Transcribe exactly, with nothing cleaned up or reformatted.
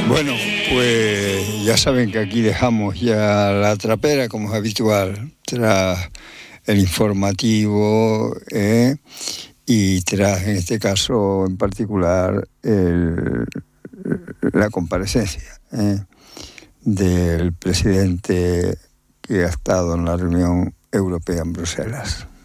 Bueno, pues ya saben que aquí dejamos ya la trapera, como es habitual, tras el informativo eh, y tras, en este caso en particular, el, la comparecencia eh, del presidente que ha estado en la reunión europea en Bruselas.